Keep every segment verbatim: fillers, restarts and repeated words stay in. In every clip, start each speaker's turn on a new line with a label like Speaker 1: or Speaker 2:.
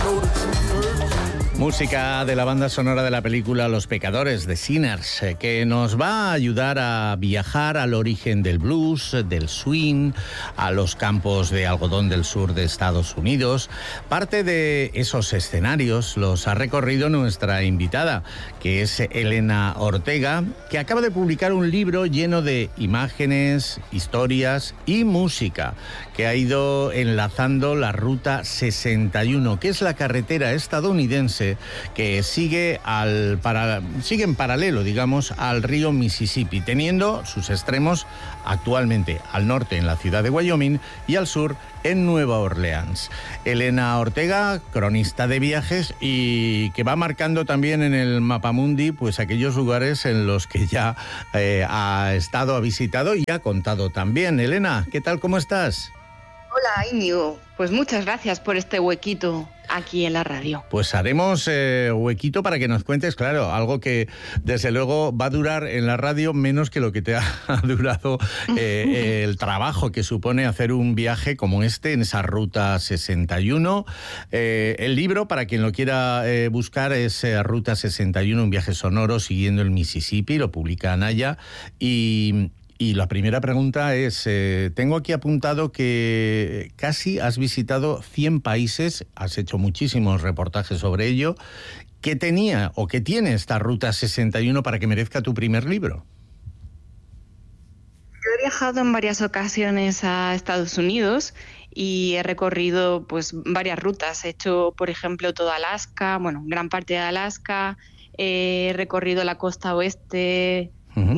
Speaker 1: Música de la banda sonora de la película Los Pecadores, de Sinners, que nos va a ayudar a viajar al origen del blues, del swing, a los campos de algodón del sur de Estados Unidos. Parte de esos escenarios los ha recorrido nuestra invitada, que es Elena Ortega, que acaba de publicar un libro lleno de imágenes, historias y música, que ha ido enlazando la Ruta sesenta y uno, que es la carretera estadounidense que sigue, al, para, sigue en paralelo, digamos, al río Mississippi, teniendo sus extremos actualmente al norte en la ciudad de Wyoming y al sur en Nueva Orleans. Elena Ortega, cronista de viajes y que va marcando también en el mapamundi pues aquellos lugares en los que ya eh, ha estado, ha visitado y ha contado también. Elena, ¿qué tal? ¿Cómo estás?
Speaker 2: Hola, Íñigo. Pues muchas gracias por este huequito aquí en la radio.
Speaker 1: Pues haremos eh, huequito para que nos cuentes, claro, algo que desde luego va a durar en la radio menos que lo que te ha durado eh, el trabajo que supone hacer un viaje como este en esa Ruta sesenta y uno. Eh, el libro, para quien lo quiera eh, buscar, es eh, Ruta sesenta y uno, un viaje sonoro siguiendo el Mississippi, lo publica Anaya. Y... Y la primera pregunta es, eh, tengo aquí apuntado que casi has visitado cien países, has hecho muchísimos reportajes sobre ello. ¿Qué tenía o qué tiene esta Ruta sesenta y uno para que merezca tu primer libro?
Speaker 2: Yo he viajado en varias ocasiones a Estados Unidos y he recorrido pues varias rutas. He hecho, por ejemplo, toda Alaska, bueno, gran parte de Alaska, he recorrido la costa oeste,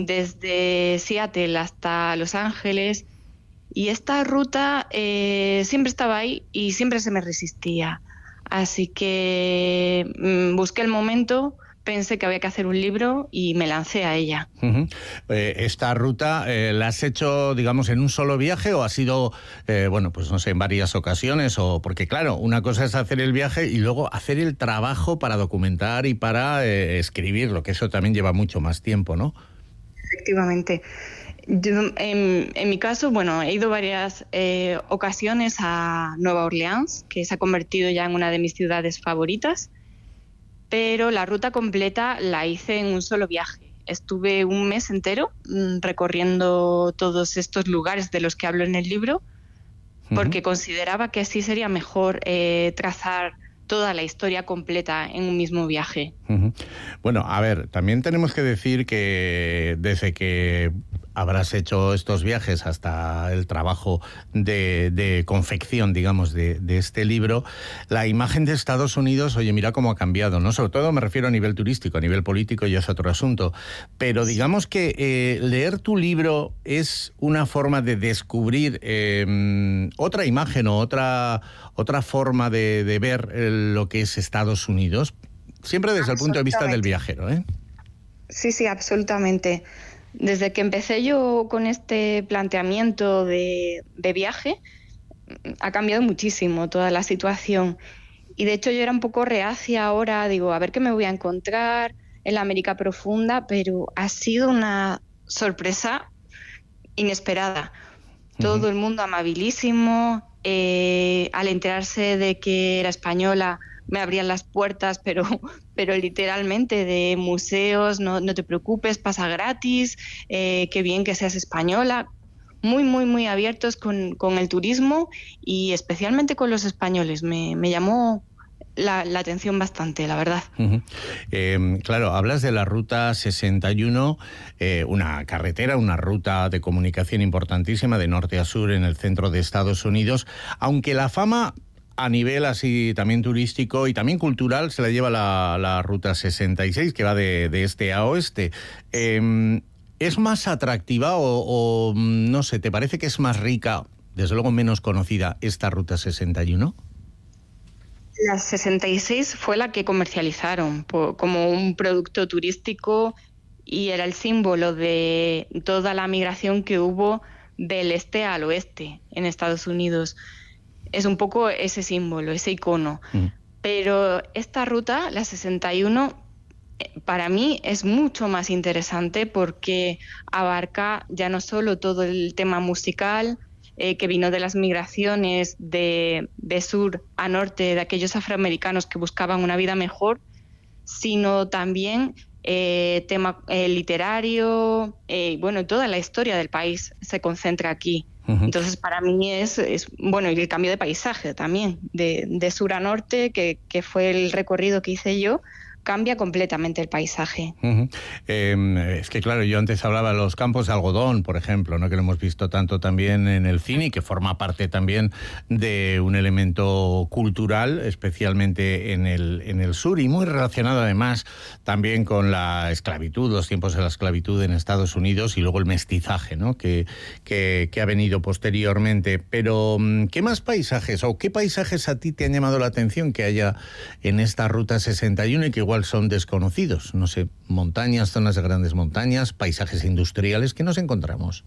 Speaker 2: desde Seattle hasta Los Ángeles, y esta ruta eh, siempre estaba ahí y siempre se me resistía. Así que mmm, busqué el momento, pensé que había que hacer un libro y me lancé a ella.
Speaker 1: Uh-huh. Eh, ¿Esta ruta eh, la has hecho, digamos, en un solo viaje o ha sido, eh, bueno, pues no sé, en varias ocasiones? O porque, claro, una cosa es hacer el viaje y luego hacer el trabajo para documentar y para eh, escribirlo, que eso también lleva mucho más tiempo, ¿no?
Speaker 2: Efectivamente. Yo, en, en mi caso, bueno, he ido varias eh, ocasiones a Nueva Orleans, que se ha convertido ya en una de mis ciudades favoritas, pero la ruta completa la hice en un solo viaje. Estuve un mes entero mmm, recorriendo todos estos lugares de los que hablo en el libro, porque uh-huh. consideraba que así sería mejor eh, trazar toda la historia completa en un mismo viaje.
Speaker 1: Uh-huh. Bueno, a ver, también tenemos que decir que desde que habrás hecho estos viajes hasta el trabajo de, de confección, digamos, de, de este libro, la imagen de Estados Unidos, oye, mira cómo ha cambiado, ¿no? Sobre todo me refiero a nivel turístico, a nivel político ya es otro asunto, pero digamos que eh, leer tu libro es una forma de descubrir eh, otra imagen o otra, otra forma de, de ver el, lo que es Estados Unidos, siempre desde el punto de vista del viajero, ¿eh?
Speaker 2: Sí, sí, absolutamente. Desde que empecé yo con este planteamiento de, de viaje, ha cambiado muchísimo toda la situación. Y de hecho yo era un poco reacia ahora, digo, a ver qué me voy a encontrar en la América profunda, pero ha sido una sorpresa inesperada. Uh-huh. Todo el mundo amabilísimo, eh, al enterarse de que era española, me abrían las puertas, pero, pero literalmente de museos, no, no te preocupes, pasa gratis, eh, qué bien que seas española. Muy, muy, muy abiertos con, con el turismo y especialmente con los españoles. Me, me llamó la, la atención bastante, la verdad.
Speaker 1: Uh-huh. Eh, claro, hablas de la Ruta sesenta y uno, eh, una carretera, una ruta de comunicación importantísima de norte a sur en el centro de Estados Unidos, aunque la fama a nivel así también turístico y también cultural se la lleva la, la Ruta sesenta y seis, que va de, de este a oeste. Eh, ¿Es más atractiva o, o, no sé, te parece que es más rica, desde luego menos conocida, esta Ruta sesenta y uno?
Speaker 2: La sesenta y seis fue la que comercializaron por, como un producto turístico y era el símbolo de toda la migración que hubo del este al oeste en Estados Unidos. Es un poco ese símbolo, ese icono. Mm. Pero esta ruta, la sesenta y uno, para mí es mucho más interesante porque abarca ya no solo todo el tema musical, eh, que vino de las migraciones de, de sur a norte, de aquellos afroamericanos que buscaban una vida mejor, sino también eh, tema eh, literario, eh, bueno, toda la historia del país se concentra aquí. Uh-huh. Entonces, para mí es, es, bueno, y el cambio de paisaje también, de, de sur a norte, que, que fue el recorrido que hice yo, cambia completamente el paisaje.
Speaker 1: Uh-huh. Eh, es que claro, yo antes hablaba de los campos de algodón, por ejemplo, ¿no? Que lo hemos visto tanto también en el cine y que forma parte también de un elemento cultural, especialmente en el, en el sur, y muy relacionado además también con la esclavitud, los tiempos de la esclavitud en Estados Unidos y luego el mestizaje, ¿no? que, que, que ha venido posteriormente. Pero, ¿qué más paisajes o qué paisajes a ti te han llamado la atención que haya en esta Ruta sesenta y uno y que igual son desconocidos? No sé, montañas, zonas de grandes montañas, paisajes industriales, ¿qué nos encontramos?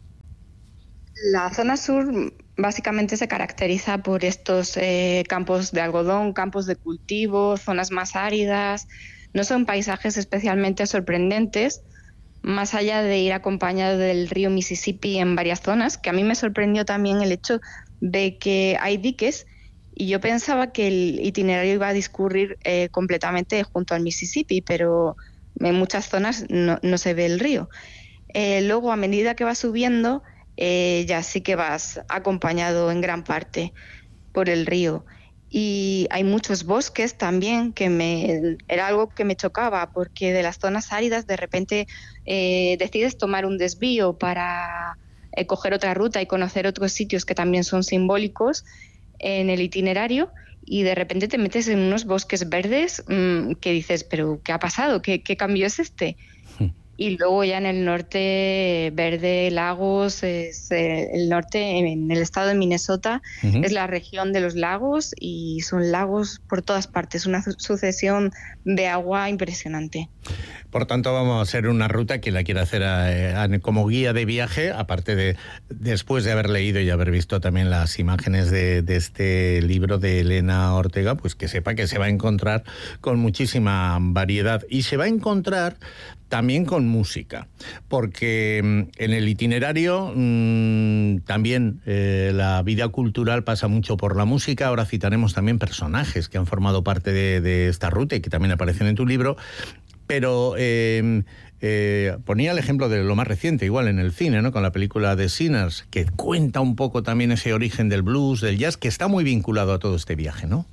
Speaker 2: La zona sur básicamente se caracteriza por estos eh, campos de algodón, campos de cultivo, zonas más áridas. No son paisajes especialmente sorprendentes, más allá de ir acompañado del río Mississippi en varias zonas, que a mí me sorprendió también el hecho de que hay diques. Y yo pensaba que el itinerario iba a discurrir eh, completamente junto al Mississippi, pero en muchas zonas no, no se ve el río. Eh, luego, a medida que vas subiendo, eh, ya sí que vas acompañado en gran parte por el río. Y hay muchos bosques también, que me, era algo que me chocaba, porque de las zonas áridas de repente eh, decides tomar un desvío para eh, coger otra ruta y conocer otros sitios que también son simbólicos en el itinerario, y de repente te metes en unos bosques verdes mmm, que dices, pero ¿qué ha pasado? ¿Qué, qué cambio es este? Sí. Y luego ya en el norte, verde, lagos, es, eh, el norte, en el estado de Minnesota, uh-huh. es la región de los lagos, y son lagos por todas partes, una su- sucesión de agua impresionante.
Speaker 1: Por tanto, vamos a hacer una ruta que la quiera hacer a, a, como guía de viaje, aparte de después de haber leído y haber visto también las imágenes de, de este libro de Elena Ortega, pues que sepa que se va a encontrar con muchísima variedad y se va a encontrar también con música, porque en el itinerario mmm, también eh, la vida cultural pasa mucho por la música. Ahora citaremos también personajes que han formado parte de, de esta ruta y que también aparecen en tu libro. Pero eh, eh, ponía el ejemplo de lo más reciente, igual en el cine, ¿no? Con la película de Sinners, que cuenta un poco también ese origen del blues, del jazz, que está muy vinculado a todo este viaje, ¿no?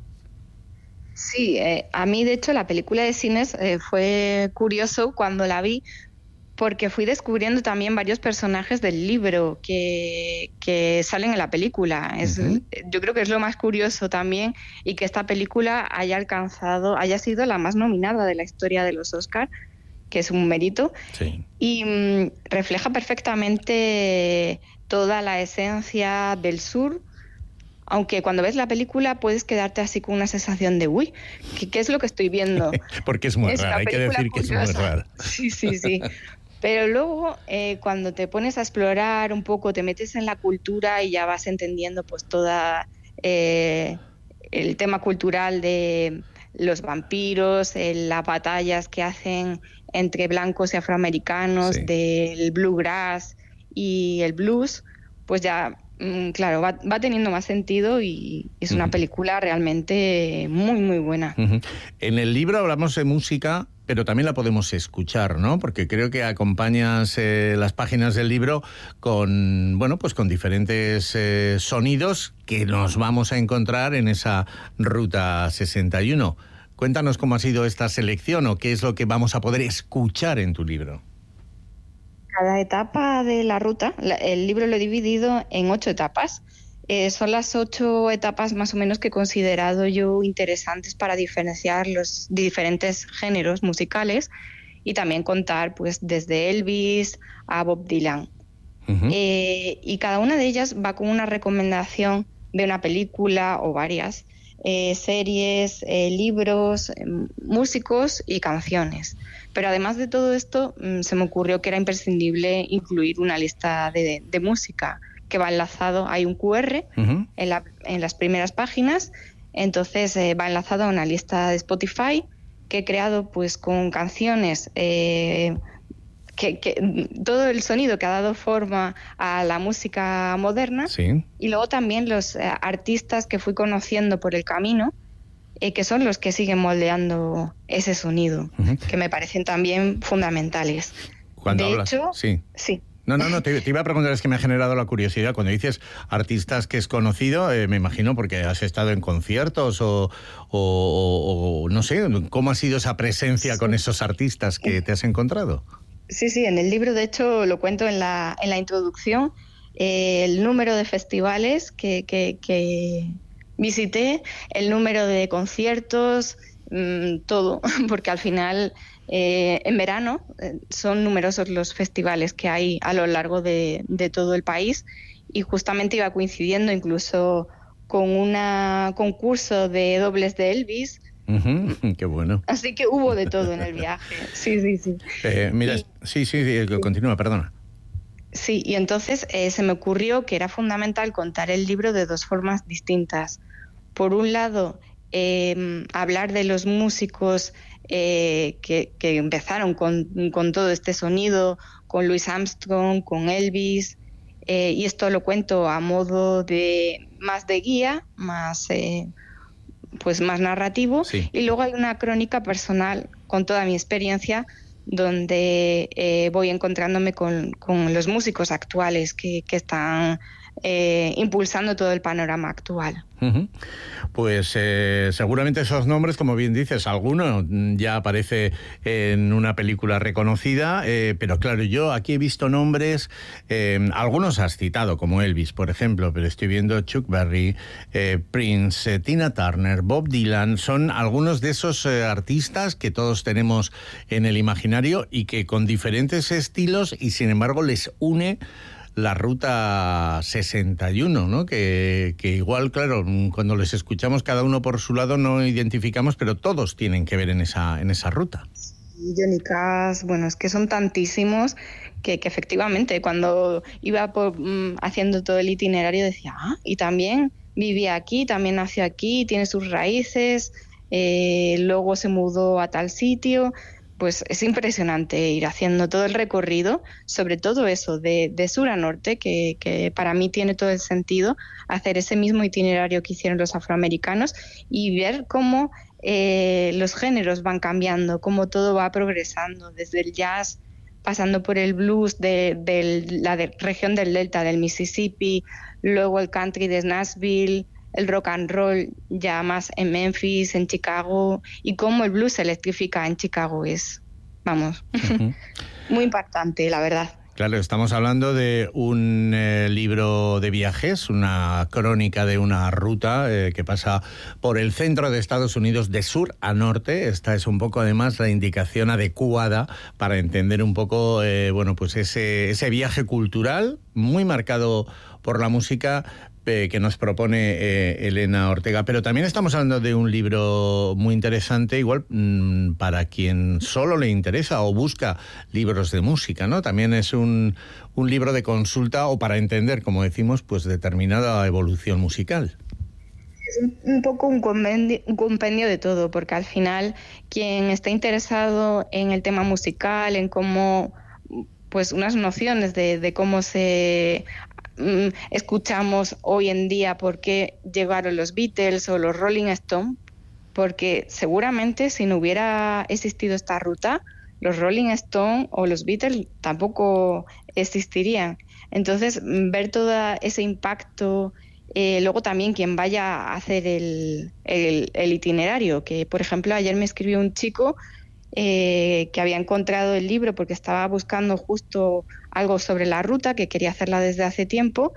Speaker 2: Sí, eh, a mí de hecho la película de Sinners eh, fue curioso cuando la vi, porque fui descubriendo también varios personajes del libro que, que salen en la película. Es, uh-huh. Yo creo que es lo más curioso también, y que esta película haya alcanzado, haya sido la más nominada de la historia de los Oscar, que es un mérito, sí. y mm, refleja perfectamente toda la esencia del sur, aunque cuando ves la película puedes quedarte así con una sensación de uy, ¿qué, qué es lo que estoy viendo?
Speaker 1: Porque es muy es rara, hay que decir curiosa. Que es muy rara.
Speaker 2: Sí, sí, sí. Pero luego, eh, cuando te pones a explorar un poco, te metes en la cultura y ya vas entendiendo pues toda eh, el tema cultural de los vampiros, eh, las batallas que hacen entre blancos y afroamericanos, sí. del bluegrass y el blues, pues ya, mm, claro, va, va teniendo más sentido, y es una uh-huh. película realmente muy, muy buena.
Speaker 1: Uh-huh. En el libro hablamos de música, pero también la podemos escuchar, ¿no? Porque creo que acompañas eh, las páginas del libro con, bueno, pues con diferentes eh, sonidos que nos vamos a encontrar en esa Ruta sesenta y uno. Cuéntanos cómo ha sido esta selección o qué es lo que vamos a poder escuchar en tu libro.
Speaker 2: Cada etapa de la ruta, la, el libro lo he dividido en ocho etapas. Eh, son las ocho etapas más o menos que he considerado yo interesantes para diferenciar los diferentes géneros musicales y también contar pues desde Elvis a Bob Dylan. Uh-huh. Eh, y cada una de ellas va con una recomendación de una película o varias, eh, series, eh, libros, eh, músicos y canciones. Pero además de todo esto, mmm, se me ocurrió que era imprescindible incluir una lista de, de música que va enlazado, hay un cu erre uh-huh. en, la, en las primeras páginas, entonces eh, va enlazado a una lista de Spotify que he creado pues con canciones eh, que, que todo el sonido que ha dado forma a la música moderna,
Speaker 1: sí.
Speaker 2: Y luego también los eh, artistas que fui conociendo por el camino, eh, que son los que siguen moldeando ese sonido, uh-huh. que me parecen también fundamentales.
Speaker 1: Cuando
Speaker 2: de
Speaker 1: hablas,
Speaker 2: hecho,
Speaker 1: sí.
Speaker 2: sí.
Speaker 1: No, no, no, te, te iba a preguntar, es que me ha generado la curiosidad. Cuando dices artistas que es conocido, eh, me imagino porque has estado en conciertos o, o, o, o no sé, ¿cómo ha sido esa presencia sí. con esos artistas que te has encontrado?
Speaker 2: Sí, sí, en el libro de hecho lo cuento en la, en la introducción, eh, el número de festivales que, que, que visité, el número de conciertos, mmm, todo, porque al final... Eh, en verano eh, son numerosos los festivales que hay a lo largo de, de todo el país y justamente iba coincidiendo incluso con un concurso de dobles de Elvis.
Speaker 1: Uh-huh, qué bueno.
Speaker 2: Así que hubo de todo en el viaje. Sí, sí, sí.
Speaker 1: Eh, mira, y, sí, sí, sí, continúa, perdona.
Speaker 2: Sí, y entonces eh, se me ocurrió que era fundamental contar el libro de dos formas distintas. Por un lado, eh, hablar de los músicos Eh, que, que empezaron con, con todo este sonido, con Louis Armstrong, con Elvis, eh, y esto lo cuento a modo de más de guía, más eh, pues más narrativo,
Speaker 1: sí.
Speaker 2: Y luego hay una crónica personal con toda mi experiencia donde eh, voy encontrándome con, con los músicos actuales que, que están eh, impulsando todo el panorama actual.
Speaker 1: Uh-huh. Pues eh, seguramente esos nombres, como bien dices, alguno ya aparece en una película reconocida, eh, pero claro, yo aquí he visto nombres, eh, algunos has citado, como Elvis, por ejemplo, pero estoy viendo Chuck Berry, eh, Prince, eh, Tina Turner, Bob Dylan, son algunos de esos eh, artistas que todos tenemos en el imaginario y que con diferentes estilos y sin embargo les une la Ruta sesenta y uno, ¿no? Que, que igual, claro, cuando les escuchamos cada uno por su lado no identificamos, pero todos tienen que ver en esa, en esa ruta.
Speaker 2: Johnny Cash, bueno, es que son tantísimos que, que efectivamente cuando iba por, um, haciendo todo el itinerario decía, ah, y también vivía aquí, también nació aquí, tiene sus raíces, eh, luego se mudó a tal sitio. Pues es impresionante ir haciendo todo el recorrido, sobre todo eso, de, de sur a norte, que, que para mí tiene todo el sentido, hacer ese mismo itinerario que hicieron los afroamericanos y ver cómo eh, los géneros van cambiando, cómo todo va progresando, desde el jazz, pasando por el blues de, de la de, región del delta del Mississippi, luego el country de Nashville, el rock and roll ya más en Memphis, en Chicago, y cómo el blues se electrifica en Chicago es, vamos, uh-huh. muy impactante, la verdad.
Speaker 1: Claro, estamos hablando de un eh, libro de viajes, una crónica de una ruta eh, que pasa por el centro de Estados Unidos de sur a norte. Esta es un poco además la indicación adecuada para entender un poco eh, bueno, pues ese, ese viaje cultural muy marcado por la música que nos propone eh, Elena Ortega. Pero también estamos hablando de un libro muy interesante, igual mmm, para quien solo le interesa o busca libros de música, ¿no? También es un, un libro de consulta o para entender, como decimos, pues determinada evolución musical.
Speaker 2: Es un poco un compendio, un compendio de todo, porque al final quien está interesado en el tema musical, en cómo, pues unas nociones de, de cómo se escuchamos hoy en día por qué llegaron los Beatles o los Rolling Stones, porque seguramente si no hubiera existido esta ruta, los Rolling Stones o los Beatles tampoco existirían. Entonces, ver todo ese impacto, eh, luego también quien vaya a hacer el, el, el itinerario, que por ejemplo ayer me escribió un chico Eh, que había encontrado el libro porque estaba buscando justo algo sobre la ruta, que quería hacerla desde hace tiempo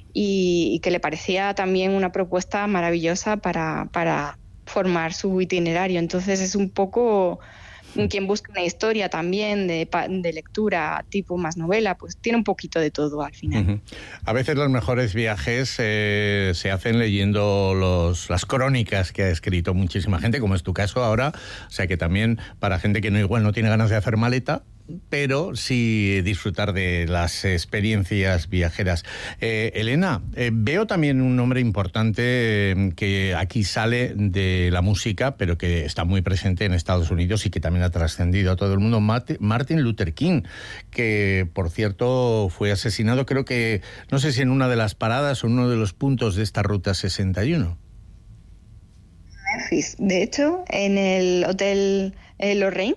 Speaker 2: y, y que le parecía también una propuesta maravillosa para, para formar su itinerario. Entonces es un poco quien busca una historia también de, de lectura tipo más novela, pues tiene un poquito de todo al final.
Speaker 1: Uh-huh. A veces los mejores viajes eh, se hacen leyendo los, las crónicas que ha escrito muchísima gente, como es tu caso ahora, o sea que también para gente que no igual no tiene ganas de hacer maleta, pero sí disfrutar de las experiencias viajeras. Eh, Elena, eh, veo también un nombre importante eh, que aquí sale de la música, pero que está muy presente en Estados Unidos y que también ha trascendido a todo el mundo, Martin Luther King, que por cierto fue asesinado, creo que, no sé si en una de las paradas o uno de los puntos de esta Ruta sesenta y uno.
Speaker 2: Memphis, de hecho, en el Hotel eh, Lorraine,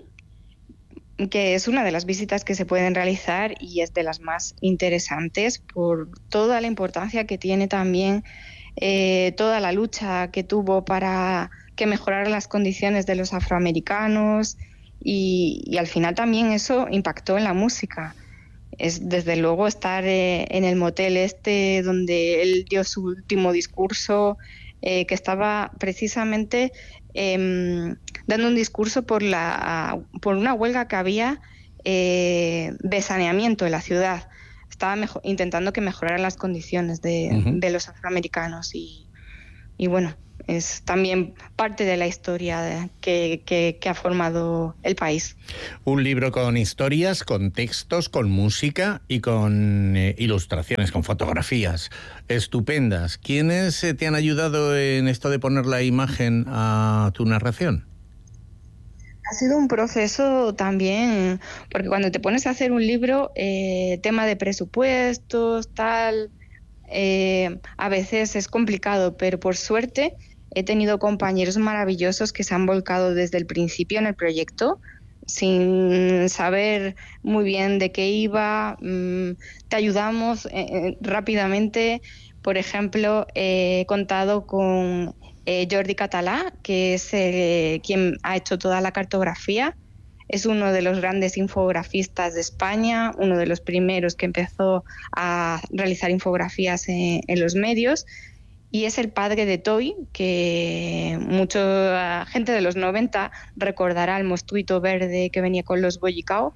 Speaker 2: que es una de las visitas que se pueden realizar y es de las más interesantes por toda la importancia que tiene también eh, toda la lucha que tuvo para que mejoraran las condiciones de los afroamericanos y, y al final también eso impactó en la música. Es desde luego estar eh, en el motel este donde él dio su último discurso, eh, que estaba precisamente Eh, dando un discurso por la por una huelga que había eh, de saneamiento en la ciudad. Estaba mejor, intentando que mejoraran las condiciones de, uh-huh. de los afroamericanos y, y bueno, es también parte de la historia de, que, que, que ha formado el país.
Speaker 1: Un libro con historias, con textos, con música y con eh, ilustraciones, con fotografías estupendas. ¿Quiénes eh, te han ayudado en esto de poner la imagen a tu narración?
Speaker 2: Ha sido un proceso también, porque cuando te pones a hacer un libro, eh, tema de presupuestos, tal, eh, a veces es complicado, pero por suerte he tenido compañeros maravillosos que se han volcado desde el principio en el proyecto, sin saber muy bien de qué iba. Mmm, te ayudamos eh, rápidamente. Por ejemplo, eh, he contado con eh, Jordi Català, que es eh, quien ha hecho toda la cartografía. Es uno de los grandes infografistas de España, uno de los primeros que empezó a realizar infografías en, en los medios. Y es el padre de Toy, que mucha gente de los noventa recordará el monstruito verde que venía con los bollicao.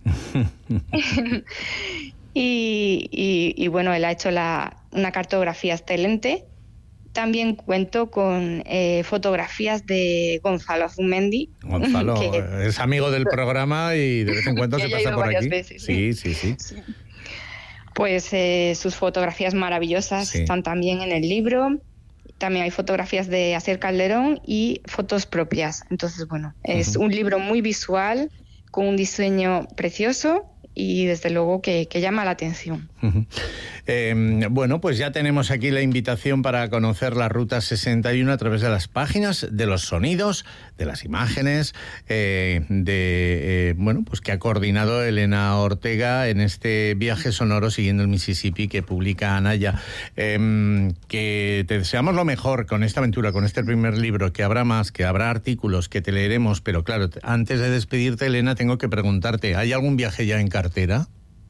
Speaker 2: y, y, y bueno, él ha hecho la, una cartografía excelente. También cuento con eh, fotografías de Gonzalo Azurmendi.
Speaker 1: Gonzalo que es amigo del programa y de vez en cuando se pasa por aquí.
Speaker 2: Veces,
Speaker 1: sí, sí, sí.
Speaker 2: sí. Pues eh, sus fotografías maravillosas sí. están también en el libro. También hay fotografías de Asier Calderón y fotos propias. Entonces, bueno, es uh-huh. un libro muy visual, con un diseño precioso y desde luego que, que llama la atención.
Speaker 1: Uh-huh. Eh, bueno, pues ya tenemos aquí la invitación para conocer la Ruta sesenta y uno a través de las páginas, de los sonidos, de las imágenes, eh, de eh, bueno, pues que ha coordinado Elena Ortega en este viaje sonoro siguiendo el Mississippi que publica Anaya. Eh, que te deseamos lo mejor con esta aventura, con este primer libro, que habrá más, que habrá artículos, que te leeremos, pero claro, antes de despedirte, Elena, tengo que preguntarte, ¿hay algún viaje ya en cartera?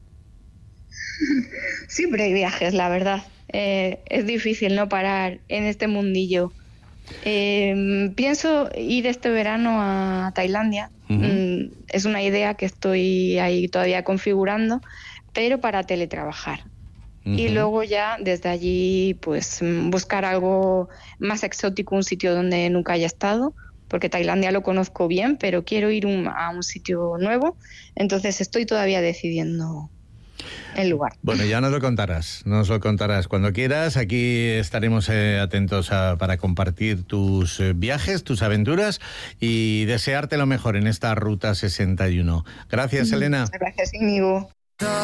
Speaker 2: Siempre hay viajes, la verdad. Eh, es difícil no parar en este mundillo. Eh, pienso ir este verano a Tailandia. Uh-huh. Mm, es una idea que estoy ahí todavía configurando, pero para teletrabajar. Uh-huh. Y luego ya desde allí pues buscar algo más exótico, un sitio donde nunca haya estado, porque Tailandia lo conozco bien, pero quiero ir un, a un sitio nuevo. Entonces estoy todavía decidiendo el lugar.
Speaker 1: Bueno, ya nos lo contarás, nos lo contarás cuando quieras. Aquí estaremos eh, atentos a, para compartir tus eh, viajes, tus aventuras y desearte lo mejor en esta Ruta sesenta y uno. Gracias, Elena.
Speaker 2: Gracias, Íñigo.